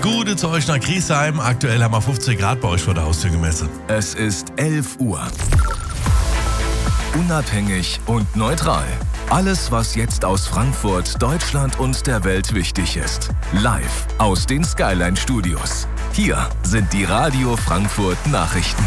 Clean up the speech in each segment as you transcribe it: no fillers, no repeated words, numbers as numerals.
Gute zu euch nach Griesheim. Aktuell haben wir 15 Grad bei euch vor der Haustür gemessen. Es ist 11 Uhr. Unabhängig und neutral. Alles, was jetzt aus Frankfurt, Deutschland und der Welt wichtig ist. Live aus den Skyline Studios. Hier sind die Radio Frankfurt Nachrichten.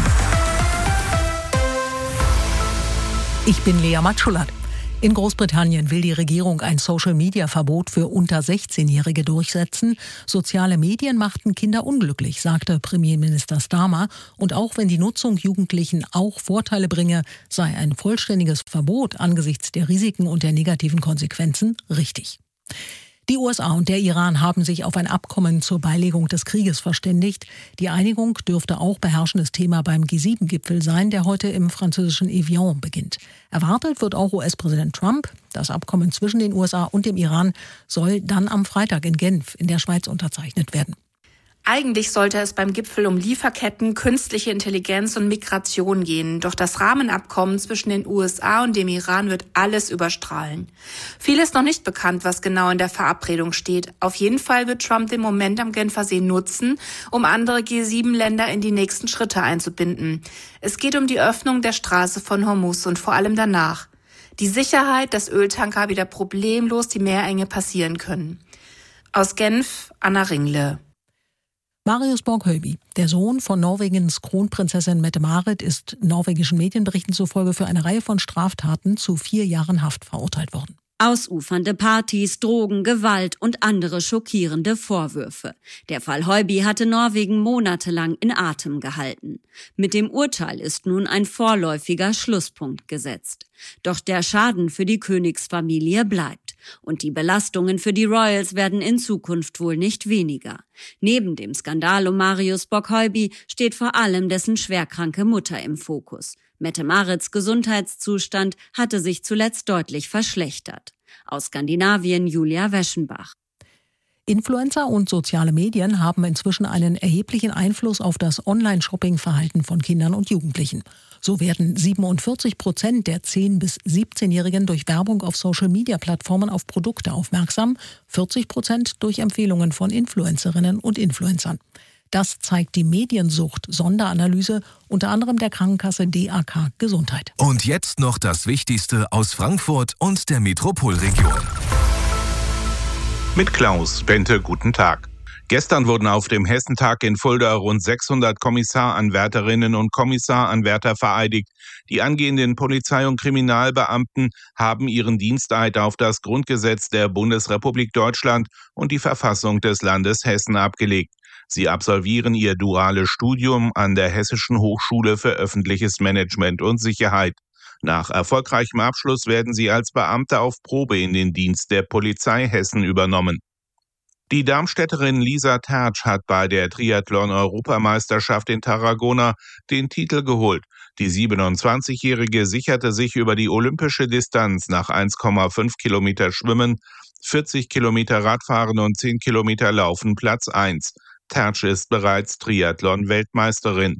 Ich bin Lea Matschulat. In Großbritannien will die Regierung ein Social-Media-Verbot für unter 16-Jährige durchsetzen. Soziale Medien machten Kinder unglücklich, sagte Premierminister Starmer. Und auch wenn die Nutzung Jugendlichen auch Vorteile bringe, sei ein vollständiges Verbot angesichts der Risiken und der negativen Konsequenzen richtig. Die USA und der Iran haben sich auf ein Abkommen zur Beilegung des Krieges verständigt. Die Einigung dürfte auch beherrschendes Thema beim G7-Gipfel sein, der heute im französischen Evian beginnt. Erwartet wird auch US-Präsident Trump. Das Abkommen zwischen den USA und dem Iran soll dann am Freitag in Genf in der Schweiz unterzeichnet werden. Eigentlich sollte es beim Gipfel um Lieferketten, künstliche Intelligenz und Migration gehen. Doch das Rahmenabkommen zwischen den USA und dem Iran wird alles überstrahlen. Viel ist noch nicht bekannt, was genau in der Verabredung steht. Auf jeden Fall wird Trump den Moment am Genfersee nutzen, um andere G7-Länder in die nächsten Schritte einzubinden. Es geht um die Öffnung der Straße von Hormuz und vor allem danach. Die Sicherheit, dass Öltanker wieder problemlos die Meerenge passieren können. Aus Genf, Anna Ringle. Marius Borg-Höyby, der Sohn von Norwegens Kronprinzessin Mette-Marit, ist norwegischen Medienberichten zufolge für eine Reihe von Straftaten zu 4 Jahren Haft verurteilt worden. Ausufernde Partys, Drogen, Gewalt und andere schockierende Vorwürfe. Der Fall Höyby hatte Norwegen monatelang in Atem gehalten. Mit dem Urteil ist nun ein vorläufiger Schlusspunkt gesetzt. Doch der Schaden für die Königsfamilie bleibt. Und die Belastungen für die Royals werden in Zukunft wohl nicht weniger. Neben dem Skandal um Marius Borg-Höyby steht vor allem dessen schwerkranke Mutter im Fokus. Mette-Marits Gesundheitszustand hatte sich zuletzt deutlich verschlechtert. Aus Skandinavien Julia Weschenbach. Influencer und soziale Medien haben inzwischen einen erheblichen Einfluss auf das Online-Shopping-Verhalten von Kindern und Jugendlichen. So werden 47% der 10- bis 17-Jährigen durch Werbung auf Social-Media-Plattformen auf Produkte aufmerksam, 40% durch Empfehlungen von Influencerinnen und Influencern. Das zeigt die Mediensucht-Sonderanalyse unter anderem der Krankenkasse DAK Gesundheit. Und jetzt noch das Wichtigste aus Frankfurt und der Metropolregion. Mit Klaus Bente, guten Tag. Gestern wurden auf dem Hessentag in Fulda rund 600 Kommissaranwärterinnen und Kommissaranwärter vereidigt. Die angehenden Polizei- und Kriminalbeamten haben ihren Diensteid auf das Grundgesetz der Bundesrepublik Deutschland und die Verfassung des Landes Hessen abgelegt. Sie absolvieren ihr duales Studium an der Hessischen Hochschule für öffentliches Management und Sicherheit. Nach erfolgreichem Abschluss werden sie als Beamte auf Probe in den Dienst der Polizei Hessen übernommen. Die Darmstädterin Lisa Tertsch hat bei der Triathlon-Europameisterschaft in Tarragona den Titel geholt. Die 27-Jährige sicherte sich über die olympische Distanz nach 1,5 Kilometer Schwimmen, 40 Kilometer Radfahren und 10 Kilometer Laufen Platz 1. Tertsch ist bereits Triathlon-Weltmeisterin.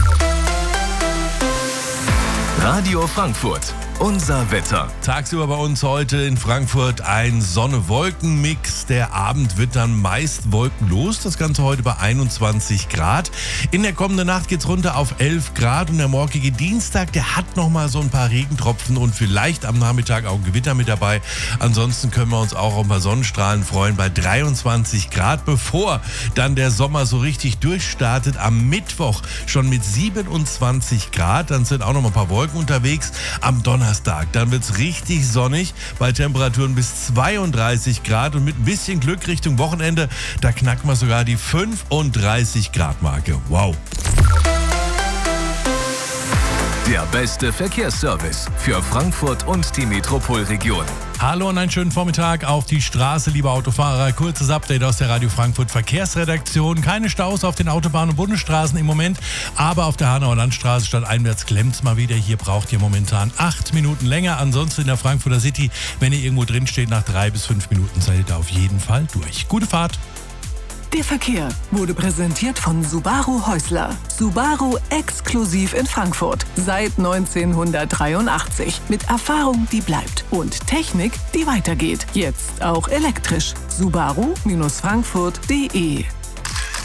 Radio Frankfurt, unser Wetter. Tagsüber bei uns heute in Frankfurt ein Sonne-Wolken-Mix. Der Abend wird dann meist wolkenlos. Das Ganze heute bei 21 Grad. In der kommenden Nacht geht's runter auf 11 Grad. Und der morgige Dienstag, der hat nochmal so ein paar Regentropfen und vielleicht am Nachmittag auch ein Gewitter mit dabei. Ansonsten können wir uns auch auf ein paar Sonnenstrahlen freuen bei 23 Grad, bevor dann der Sommer so richtig durchstartet. Am Mittwoch schon mit 27 Grad. Dann sind auch noch mal ein paar Wolken unterwegs. Am Donnerstag, dann wird's richtig sonnig bei Temperaturen bis 32 Grad und mit ein bisschen Glück Richtung Wochenende, da knacken wir sogar die 35 Grad Marke. Wow. Der beste Verkehrsservice für Frankfurt und die Metropolregion. Hallo und einen schönen Vormittag auf die Straße, liebe Autofahrer. Kurzes Update aus der Radio Frankfurt Verkehrsredaktion. Keine Staus auf den Autobahnen und Bundesstraßen im Moment, aber auf der Hanauer Landstraße stadteinwärts klemmt's mal wieder. Hier braucht ihr momentan 8 Minuten länger. Ansonsten in der Frankfurter City, wenn ihr irgendwo drin steht, nach 3 bis 5 Minuten seid ihr da auf jeden Fall durch. Gute Fahrt! Der Verkehr wurde präsentiert von Subaru Häusler. Subaru exklusiv in Frankfurt. Seit 1983. Mit Erfahrung, die bleibt. Und Technik, die weitergeht. Jetzt auch elektrisch. Subaru-Frankfurt.de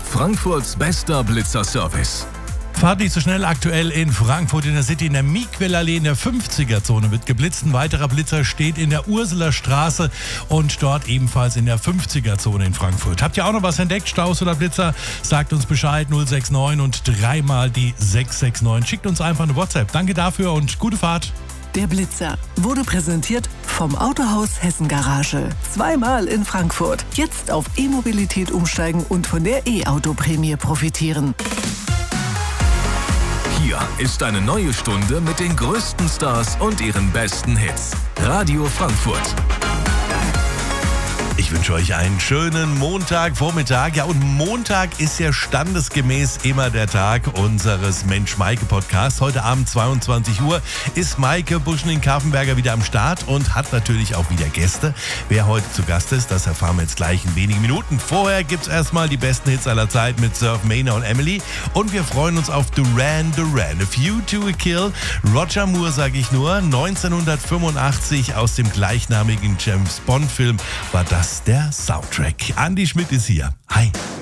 Frankfurts bester Blitzerservice. Fahrt nicht so schnell. Aktuell in Frankfurt in der City in der Miquel-Allee in der 50er-Zone wird geblitzt. Ein weiterer Blitzer steht in der Ursuler Straße und dort ebenfalls in der 50er-Zone in Frankfurt. Habt ihr auch noch was entdeckt, Staus oder Blitzer? Sagt uns Bescheid, 069 und 3 mal die 669. Schickt uns einfach eine WhatsApp. Danke dafür und gute Fahrt. Der Blitzer wurde präsentiert vom Autohaus Hessen Garage. 2-mal in Frankfurt. Jetzt auf E-Mobilität umsteigen und von der E-Auto-Prämie profitieren. Hier ist eine neue Stunde mit den größten Stars und ihren besten Hits. Radio Frankfurt. Ich wünsche euch einen schönen Montagvormittag. Ja, und Montag ist ja standesgemäß immer der Tag unseres Mensch-Maike-Podcasts. Heute Abend 22 Uhr ist Maike Buschning-Karfenberger wieder am Start und hat natürlich auch wieder Gäste. Wer heute zu Gast ist, das erfahren wir jetzt gleich in wenigen Minuten. Vorher gibt's erstmal die besten Hits aller Zeit mit Surf, Maynard und Emily. Und wir freuen uns auf Duran Duran. A View to a Kill. Roger Moore, sage ich nur. 1985 aus dem gleichnamigen James Bond-Film war das der Soundtrack. Andi Schmidt ist hier. Hi.